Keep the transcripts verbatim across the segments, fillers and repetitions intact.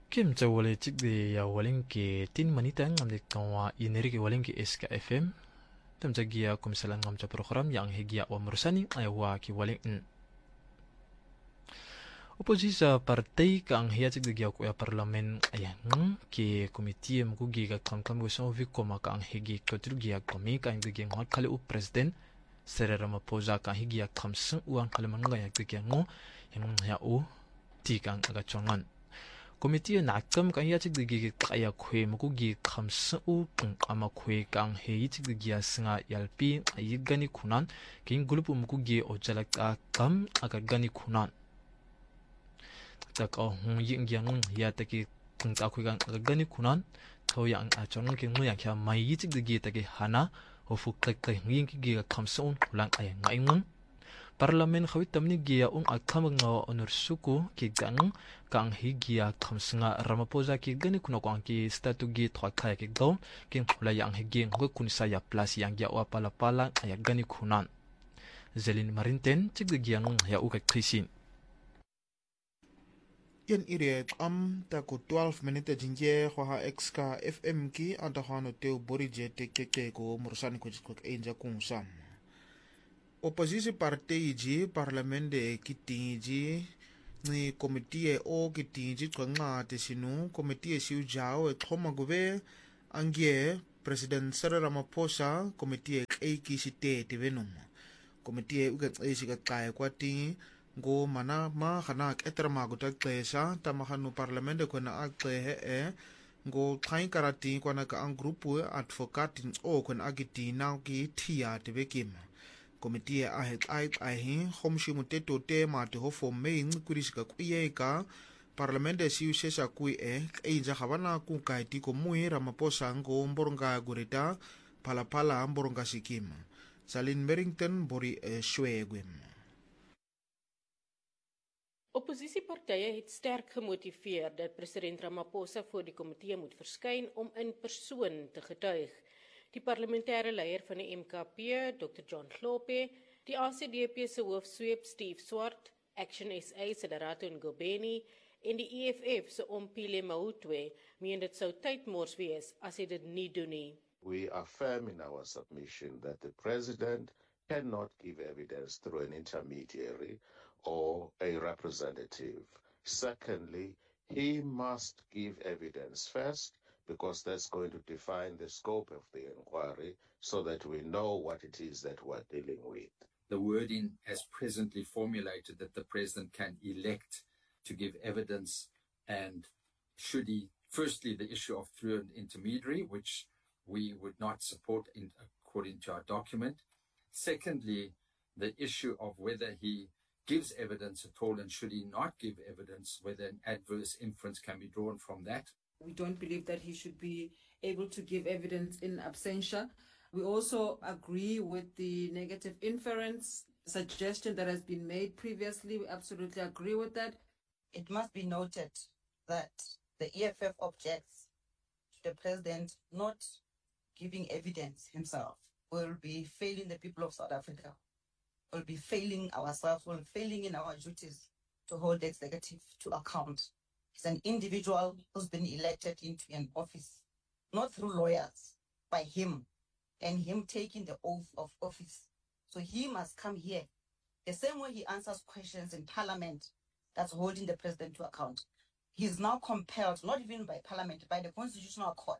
Kim cha wale chik de ya walen ke tin manita ngam de kawa ineri ke walen ke S K F M tam cha gia komisalan ngam cha program yang hegia wa mursani ay wa ki walen n Oposisa partai ka ang hiya chik de gia ko ya parlamen ayang ke komite mo ko gi ka kam kam go so vi koma ka ang hegi ko tru gia komi ka ang de gia ngot khale u president Cyril Ramaphosa ka higia khamsung uang khale man nga yak de gia ngo yang ya u ti kang aga chongan Komite nakam kan ya chik de gi kaya khwe mo ko gi khamsa u tung ama khwe kang he chik de gi singa yalpi ayi gani khunan king gulup mo ko gi ojalak a kam aga gani khunan tak oh ying yang ya ta ki tung ta khwe kang aga gani khunan tho yang a chong ki mo yang kya mai chik de gi ta ki hana ho fu tak tak ying ki gi khamsa un lang ay ngai ngung Parlamen khawit tamni gia ung akham nga onur suku ki gang kang higia khamsinga Ramaphosa ki gani kuno kwang ki statu gi thwa khaya ki do king khula yang higi ngo kunisa ya plus yang ya wa pala pala aya gani khunan Zelin Marinten chik de gia nung ya u ka khisin Yen ire am ta ku twelve minute jinje khwa X K F M ki anta khano teu borije te ke ke ko mursani ko ko enja kungsam Oppositie partij ji parlement de kitinji ni komitie o kitinji kwanga te sinu komitie siu jao e khoma gobe angie president Cyril Ramaphosa komitie e kisite te venum komitie u ga esi ga kai kwati go mana ma khana etra ma go ta klesa ta ma khanu parlement ko na akte he e go thain karati ko na ka ang grupu advocate o ko na agiti na ki thia te bekim Komite a het ait ahi khomshi muteto te ma te ho fo main kurisika kuye ka parlament de siu sesa kui e e ja khabana ku kai ti ko mui Ramaphosa ngo mboronga gurita pala pala mboronga sikim Salin Merrington bori e shwegwem Oppositiepartye het sterk gemotiveer dat president Ramaphosa voor die komitee moet verskyn om in persoon te getuig. Die parlementêre leier van die M K P, Dokter John Hlophe, die A C D P se hoofsweep Steve Swart, Action S A se Lerato Ngobeni en die E F F se Ompile Mahutwe meen dit sou tydmors wees as hy dit nie doen nie. We affirm in our submission that the president cannot give evidence through an intermediary or a representative. Secondly, he must give evidence first, because that's going to define the scope of the inquiry so that we know what it is that we're dealing with. The wording as presently formulated that the president can elect to give evidence, and should he, firstly, the issue of through an intermediary, which we would not support in, according to our document. Secondly, the issue of whether he gives evidence at all, and should he not give evidence, whether an adverse inference can be drawn from that. We don't believe that he should be able to give evidence in absentia. We also agree with the negative inference suggestion that has been made previously. We absolutely agree with that. It must be noted that the E F F objects to the president not giving evidence himself. Will be failing the people of South Africa. Will be failing ourselves. Will be failing in our duties to hold the executive to account. He's an individual who's been elected into an office, not through lawyers, by him, and him taking the oath of office. So he must come here. The same way he answers questions in Parliament, that's holding the president to account. He's now compelled, not even by Parliament, by the Constitutional Court,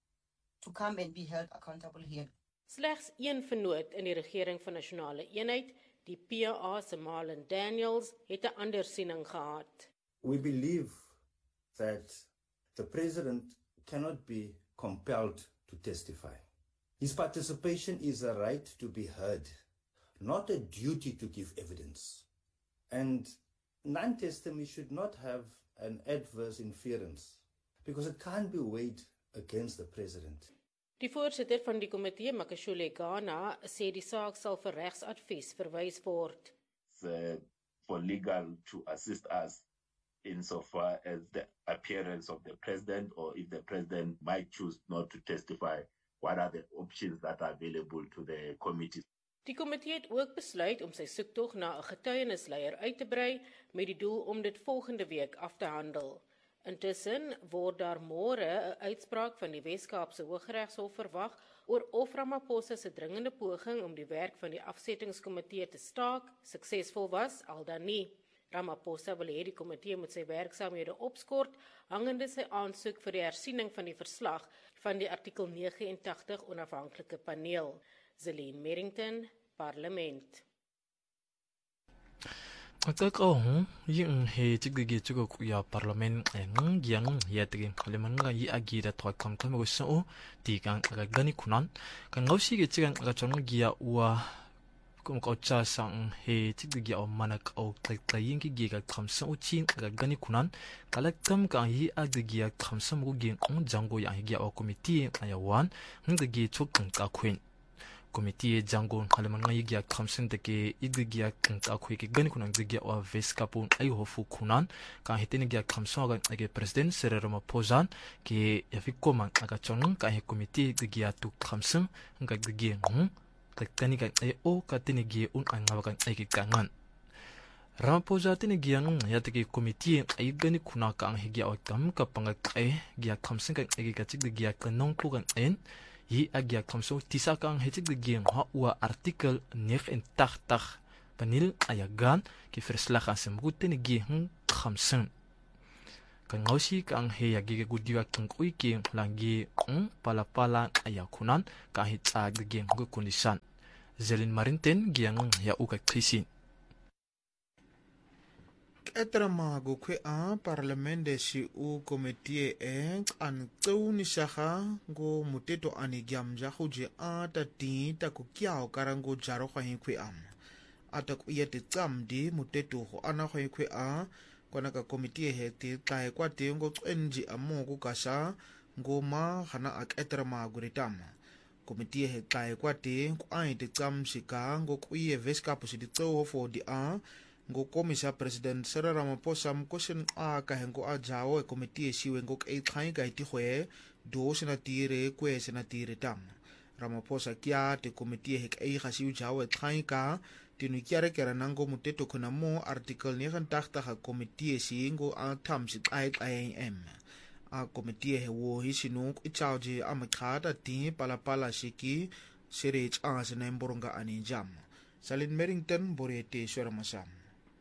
to come and be held accountable here. Slegs een vernoot in die regering van nasionale eenheid, die P A se Marlon Daniels, het 'n ander siening gehad. We believe that the president cannot be compelled to testify. His participation is a right to be heard, not a duty to give evidence. And non-testimony should not have an adverse inference, because it can't be weighed against the president. Die voorsitter van die komitee, Makashule Ghana, sê die saak sal vir regsadvies verwys word. Uh, for legal to assist us insofar as the appearance of the president, or if the president might choose not to testify, what are the options that are available to the committee. Die komitee het ook besluit om sy soektog na 'n getuienisleier uit te brei met die doel om dit volgende week af te handel. Intussen word daar môre 'n uitspraak van die Wes-Kaapse Hooggeregshof verwag oor of Ramaphosa se dringende poging om die werk van die afsettingskomitee te staak suksesvol was al dan nie. Ramaphosa wil hê die komitee moet sy werksaamhede opskort hangende sy aansoek vir die hersiening van die verslag van die artikel nege en tagtig onafhanklike paneel. Zelene Merrington, Parlement. Atak oh, yung he tigigi tigo kuya parlament ang yang yatigi kaliman nga yi agira to kam kam go so tigang agani kunan kan ngausi ge tigang agachon gia wa kum ko cha sang he tigigi o manak o tlayin ki giga kam so chin agani kunan kalakam ka yi agigia kam sam go gen on jango ya gi o committee ayawan ngigi chok ka khwin Komite jango kaliman nga yigya kamsen deke igya kanta kwe ke gani kunang zigya wa Wes-Kaap ay hofu kunan ka hitini gya kamsen aga age president Cyril Ramaphosa ke yafikoma aga chonung ka he komite gya tu kamsen nga gya ngung kakani ka ay o katini gya un angawakan ay kangan Ramaphosa tini gya nung yatike komite ay gani kuna ka ang higya o kam ka pangak ay gya kamsen ka age katig gya kanong kugan en Yi agya kamso tisa kang hetik de geng ha wa artikel nege en tagtig panil ayagan ki verslag aan semgute ne geng kamsen. Kan ngausi kang he yagi gudiwa kang uiki langi on pala-pala ayakunan ka hitag de geng go kondisan. Zelin Marinten giang ya uka krisin. Etrama go kwe a parlement de si u komitie e an tsau ni shaha go muteto ani gyam ja khuje a ta ti ta ku kyao karango jaro kha hin kwe am ata ku yete tsam di muteto ho ana kha kwe a kona ka komitie he ti kai kwa ti ngo tsenji amo ku kasha ngo ma hana ak etrama go ritama komitie he kai kwa ti ku ai ti tsam shika ngo ku ye Wes-Kaap si di tsau ho fo di a ngo komisa president Cyril Ramaphosa mkosen a ka hengo a jawo e komite siwe ngo e khai ka iti khwe do sena tire kwe sena tire tam Ramaphosa kya te komite he ka e ga siu jawo e khai ka tinu kyare kera nango muteto khona mo article nege tagtig ga komite si ngo a tham si ai ai em a komite he wo hi sinu i charge a makhata ti pala pala shiki sirich a sena mboronga ani jam Salin Merrington borete shormasam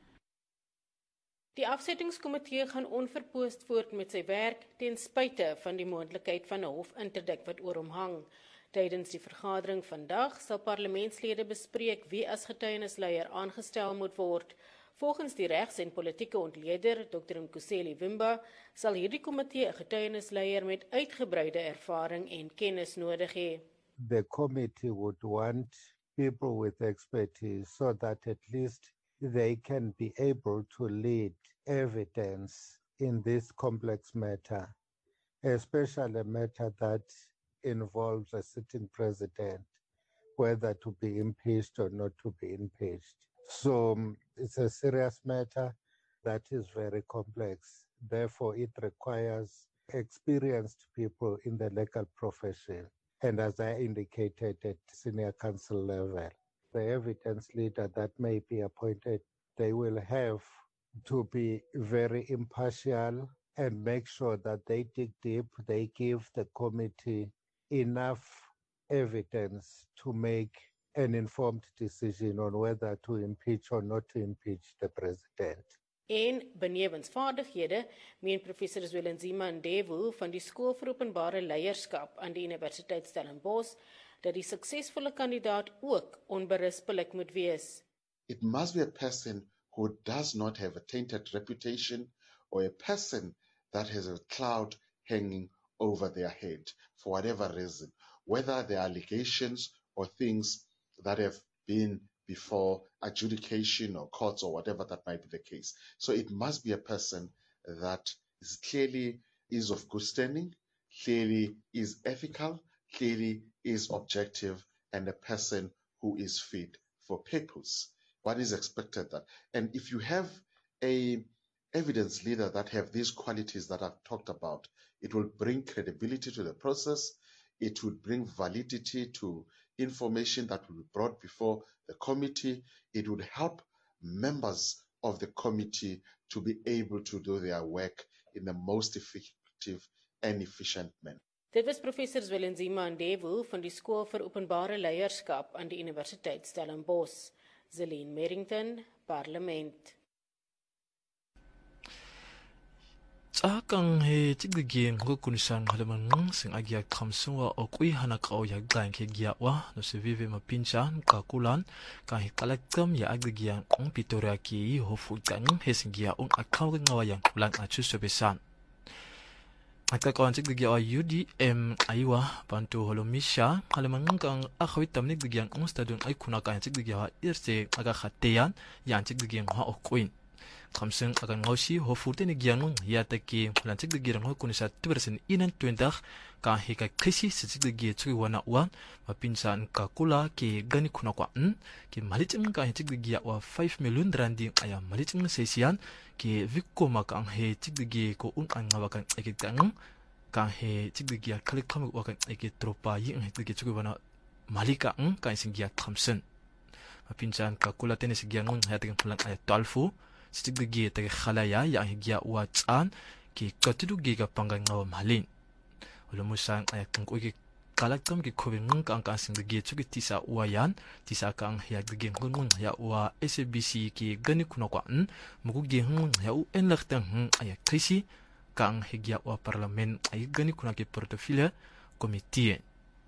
Die afsettingskomitee gaan onverpoost voort met sy werk ten spyte van die moontlikheid van 'n hofinterdik wat oor hom hang. Tydens die vergadering vandag sal parlementslede bespreek wie as getuienisleier aangestel moet word. Volgens die regs- en politieke ontleder Dokter Mkhoseli Vimba sal hierdie komitee 'n getuienisleier met uitgebreide ervaring en kennis nodig hê. The committee would want people with expertise so that at least they can be able to lead evidence in this complex matter, especially a matter that involves a sitting president, whether to be impeached or not to be impeached. So um, it's a serious matter that is very complex. Therefore, it requires experienced people in the legal profession. And as I indicated at senior council level, the evidence leader that may be appointed, they will have to be very impartial and make sure that they dig deep, they give the committee enough evidence to make an informed decision on whether to impeach or not to impeach the president. En benewens vaardighede, meen professor Zwelinzima Ndevu van die Skool vir Openbare Leierskap aan die Universiteit Stellenbosch, dat die suksesvolle kandidaat ook onberispelik moet wees. It must be a person who does not have a tainted reputation or a person that has a cloud hanging over their head for whatever reason, whether they are allegations or things that have been before adjudication or courts or whatever that might be the case. So it must be a person that is clearly is of good standing, clearly is ethical, clearly is objective, and a person who is fit for purpose. What is expected that, and if you have a evidence leader that have these qualities that I've talked about, it will bring credibility to the process. It would bring validity to information that will be brought before the committee. It would help members of the committee to be able to do their work in the most effective and efficient manner. Dit was professor Zwelenzima Ndevu van die Skool vir Openbare Leierskap aan die Universiteit Stellenbosch. Zelene Merrington, Parlement. Tsakang he tigdigien ko kunisang halaman sing agya khamsuwa o kui hanak o ya glan ke giawa no se vive mapincha kakulan ka he kalaktam ya agdigian ong pitoria ki ho futan he singia ong akaw ngawa yang kulang achu sobesan ata ko antik digia U D M aiwa bantu holomisha halaman kang akhwi tamnik digian ong stadion ay kunaka antik digia irse aga khateyan ya antik digian ha o kuin Kamseng akan ngausi ho furte ni gianung ya taki lantik de girang ho kunisa tubersen inan twendah ka hika kisi sitsik de gi chui wana wan mapinsan ka kula ki gani kuna kwa n ki maliting ka hitik de gi wa five million randi aya maliting sesian ki vikko maka ang he tik de gi ko un an ngawakan ekitang ka he tik de gi kalik kam wakan ekit tropa yi ang hitik de chui wana malika ang ka singia kamsen mapinsan ka kula tenis gianung ya taki plan aya twelve Sitig de te khalaya yang higya watan ki katidu giga panggang ngawa malin. Ulo musang ay kung ugi kalaktam ki kobe ngung ka ang kasing de gi chuki tisa uayan tisa ka ang hiag de gi ngung ya ua S B C ki gani kuno kwa n mugu gi ngung ya u en laktang ngung ay krisi ka ang higya wa parlamen ay gani kuno ki portofile komitie.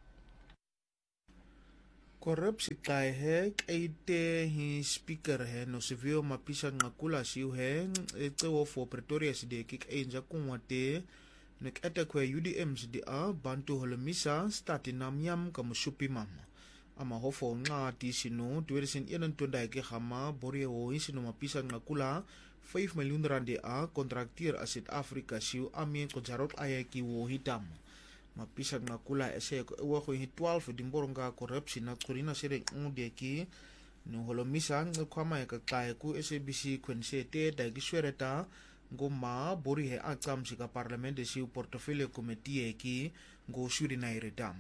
Korupsi kai he kaite hi speaker he no sivyo mapisa ngakula siu he ete wo for Pretoria side kik enja kunwate nek ete kwe U D M side a bantu holomisa stati namyam kamusupi mama ama hofo nga ti sinu twenty twenty-one ke hama borie wo sinu mapisa ngakula five million rand a kontraktier asit Afrika siu amien ko jarot ayaki wo hitam mapisa ngakula ese wa ko hi twelve dimboronga korupsi na kurina sere ngudeki no holomisa ngkhama ka kai ku S A B C kwensete da giswereta ngoma bori he akam sika parliament si portfolio committee ki go shuri na iredam.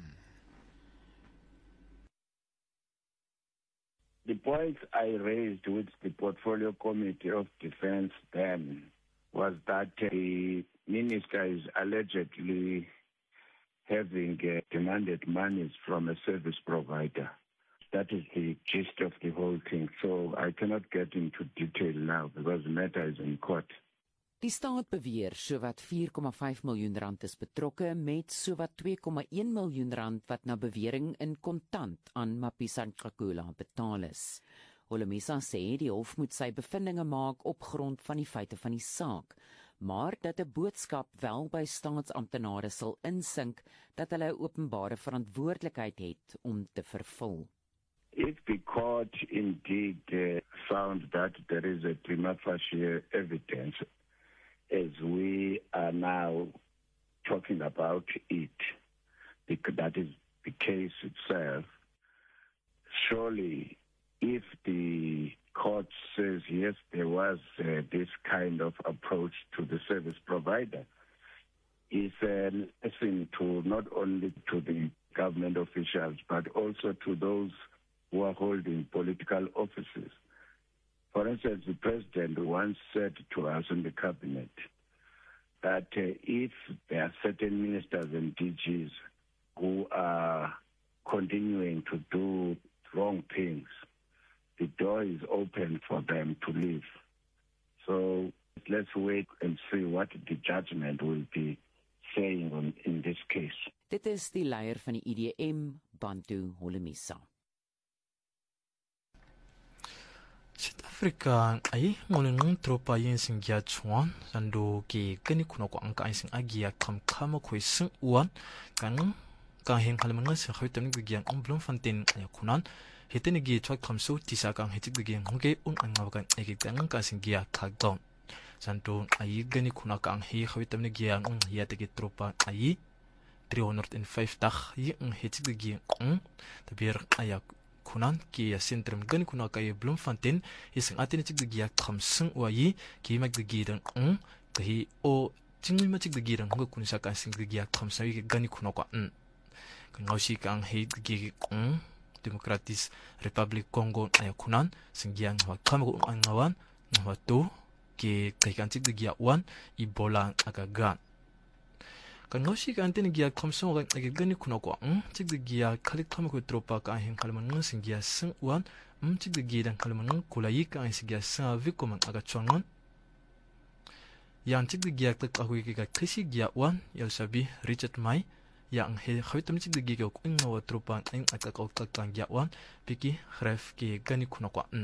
The points I raised with the portfolio committee of defense then was that the minister is allegedly having uh, demanded monies from a service provider. That is the gist of the whole thing. So I cannot get into detail now because the matter is in court. Die staat beweer sowat four komma five miljoen rand is betrokke met sowat two komma one miljoen rand wat na bewering in kontant aan Mapisane-Ngakula betaal is. Holomisa sê die hof moet sy bevindinge maak op grond van die feite van die saak, maar dat 'n boodskap wel by staatsamptenare sal insink dat hulle 'n openbare verantwoordelikheid het om te vervul. If the court indeed uh, found that there is a prima facie evidence, as we are now talking about it, that is the case itself, surely if the court says, yes, there was uh, this kind of approach to the service provider, is a lesson to not only to the government officials, but also to those who are holding political offices. For instance, the president once said to us in the cabinet that uh, if there are certain ministers and D Gs who are continuing to do wrong things, the door is open for them to leave. So let's wait and see what the judgment will be saying on, in this case. Dit is die leier van die I D M, Bantu Holomisa. Afrika ay ngunung tropa yin sing ya chuan sando ki kani kuno ko ang kain sing agia kam kama ko sing uan kan ka heng halmangan sa khaitam ni gyang ang Bloemfontein ay kunan heteni gi chwa khamso tisa kang hetik de gyang hoge un ang ngawakan ay kang ka sing ya khagdon santo ay gani kuna kang he khaitam ni gyang ang ya te tropa ay three hundred fifty yi ang hetik de gyang ang tabir ayak kunan ki sentrum gan kuna kay Bloemfontein isang atin chig giya khamsung wayi ki mag gidan um kahi o tingmi ma chig gidan ngo kun sa kan sing giya khamsung ki gani kuna ko um kan ngausi kang he gi um Democratic Republic Congo ay kunan sing giyan wa kam ko ang ngawan Wato ke kaikantik de gia wan Ebola agagan. Kan ngoshi kan tin gia komson ga agagani kuna ko um tik de gia kali kama ko tropa ka hin kalman ng sing gia sing wan um tik de gia dan kalman ng kulai ka sing gia sa vi ko man aga chongon. Yang tik de gia tak aku ki ka krisi gia wan yal sabi Richard Mai yang he khaitam tik de gia ko ngawa tropa ang aga ka ka kan gia wan piki khref ki gani kuna ko um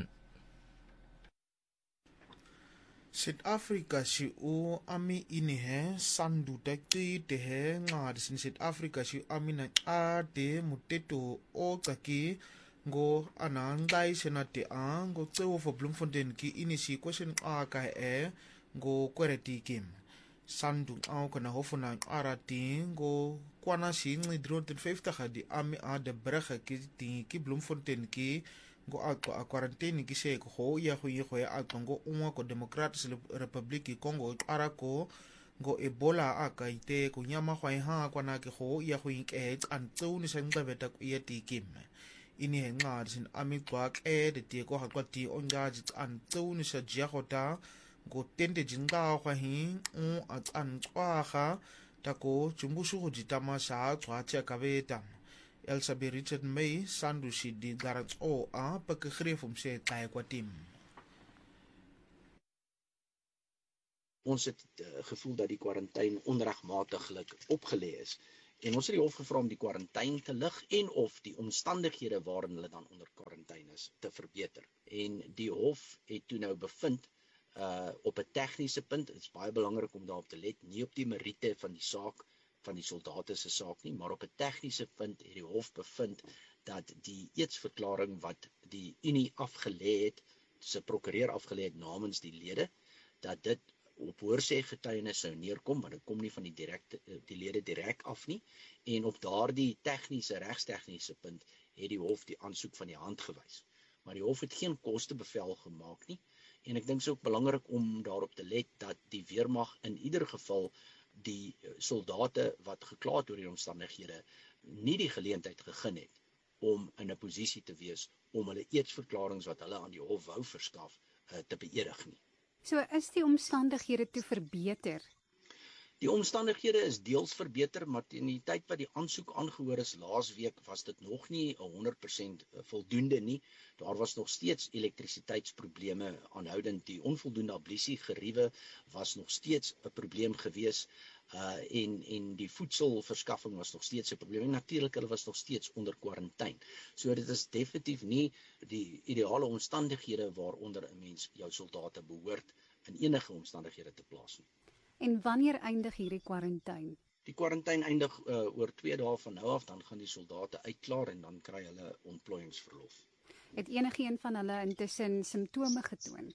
South Africa si u ami ini he sandu takti te he ngad sin South Africa si ami na ate muteto o kaki go anandai senate a go tsewo for Bloemfontein ki ini si question a ka e go kwereti kim sandu au kana hofuna arati go kwana si ngi driehonderdvyftig di ami a de brugge ki ki Bloemfontein ki go a quarantine ki se ko ya go ye go ya atongo unwa ko Democratic Republic Congo arako go Ebola akaite ko nyama go ha kwana ke go ya go nke an tsuni se ngcebeta ku ye tikim ini henga sin ami twak e de ti ko ha kwati onga ji an tsuni se jia gota go tende jinga go hi u an tswaga ta ko chumbusu go ditama sa tswa tsa kabeta Elsabe Richard May sandu si di garage o a pagkagreef om sy kaya kwa team. Ons het uh, gevoel dat die quarantaine onregmatiglik opgelê is. En ons het die hof gevra om die quarantaine te lig en of die omstandighede waarin hulle dan onder quarantaine is te verbeter. En die hof het toe nou bevind uh, op 'n tegniese punt, dit is baie belangrik om daarop te let, nie op die meriete van die saak van die soldate se saak nie, maar op 'n tegniese punt het die hof bevind dat die eetsverklaring wat die Unie afgelê het, se prokureur afgelê het namens die lede, dat dit op hoorsê getuienis sou neerkom, want dit kom nie van die direkte die lede direk af nie, en op daardie tegniese regstegniese punt het die hof die aansoek van die hand gewys. Maar die hof het geen kostebevel gemaak nie, en ek dink dit is ook belangrik om daarop te let dat die weermag in ieder geval die soldate wat gekla het oor die omstandighede nie die geleentheid gegee het om in 'n posisie te wees om hulle eetsverklaringe wat hulle aan die hof wou verskaf uh, te beëdig nie. So is die omstandighede toe verbeter? Die omstandighede is deels verbeter, maar teen die tyd wat die aansoek aangehoor is laasweek was dit nog nie honderd persent voldoende nie. Daar was nog steeds elektrisiteitsprobleme aanhoudend. Die onvoldoende ablusie geriewe was nog steeds 'n probleem gewees. Uh, en, en die voedselverskaffing was nog steeds 'n probleem. En natuurlik hulle was nog steeds onder kwarantyne. So dit is definitief nie die ideale omstandighede waaronder 'n mens jou soldate behoort in enige omstandighede te plaas nie. En wanneer eindig hierdie kwarantyne? Die kwarantyne eindig uh, oor twee dae van nou af, dan gaan die soldate uitklaar en dan kry hulle ontplooiingsverlof. Het enigeen van hulle intussen simptome getoon?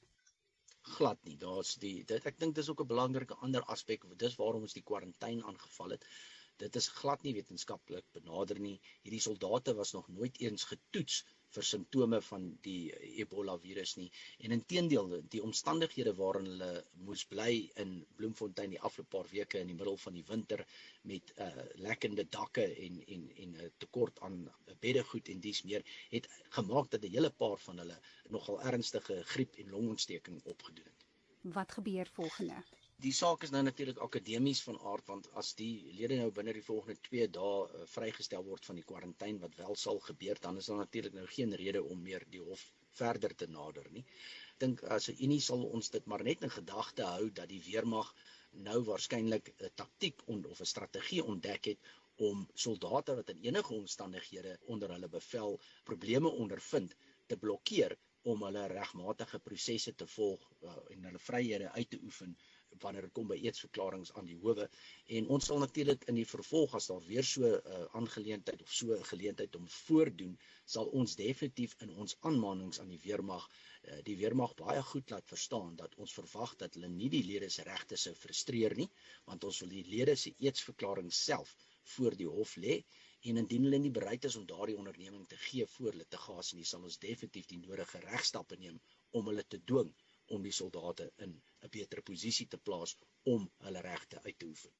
Glad nie. Daar's die dit ek dink dis ook 'n belangrike ander aspek, dis waarom ons die kwarantyne aangeval het. Dit is glad nie wetenskaplik benader nie. Hierdie soldate was nog nooit eens getoets vir simptome van die Ebola virus nie. En inteendeel, die omstandighede waarin hulle moes bly in Bloemfontein die afgelope paar weke in die middel van die winter met uh, lekkende dakke en en en 'n tekort aan beddegoed en dies meer, het gemaak dat 'n hele paar van hulle nogal ernstige griep en longontsteking opgedoen het. Wat gebeur volgende? Die saak is nou natuurlik akademies van aard, want as die lede nou binne die volgende twee dae uh, vrygestel word van die kwarantyne wat wel sal gebeur, dan is daar natuurlik nou geen rede om meer die hof verder te nader nie. Ek dink as 'n Unie sal ons dit maar net in gedagte hou dat die weermag nou waarskynlik 'n taktiek of 'n strategie ontdek het om soldate wat in enige omstandighede onder hulle bevel probleme ondervind te blokkeer om hulle regmatige prosesse te volg uh, en hulle vryhede uit te oefen wanneer dit kom by eetsverklaringe aan die howe. En ons sal natuurlik in die vervolg, as daar weer so 'n uh, aangeleentheid of so 'n geleentheid om voordoen, sal ons definitief in ons aanmanings aan die weermag, uh, die weermag baie goed laat verstaan dat ons verwag dat hulle nie die lede se regte sou frustreer nie, want ons wil die lede se eetsverklaring self voor die hof lê. En indien hulle nie bereid is om daardie onderneming te gee voor hulle te gas nie, sal ons definitief die nodige regstappe neem om hulle te dwing om die soldate in 'n beter posisie te plaas om hulle regte uit te oefen.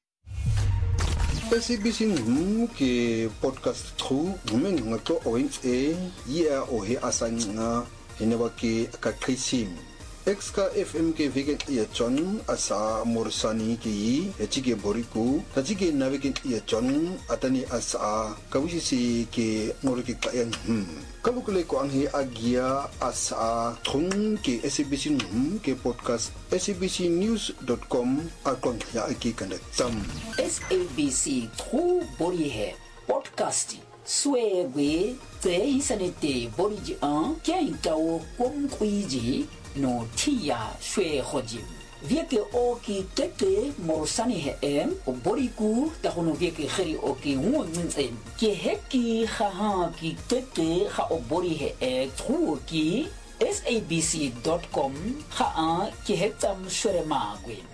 S A B C ngum ke podcast tru ngumen ngato oins e ya o he asanga heneba ke ka krisim Exka F M ke vegan ia John asa morsani ki e chike boriku ta chike na vegan ia John atani asa kawisi ke ngoriki kayan hmm kalukule ko anghi agia asa thung ke S A B C hmm ke podcast S A B C news dot com akon ya aki kandak tam S A B C tru bori he podcasting Swegwe te isanete boriji an kien kao kom kuiji no tia shwe hojim. Vieke oki teke morosani he em o boriku tahono vieke kheri oki ngunin ke heki haha ki teke ha o bori he e tru ki S A B C dot com ha an ki hetam shwere magwe.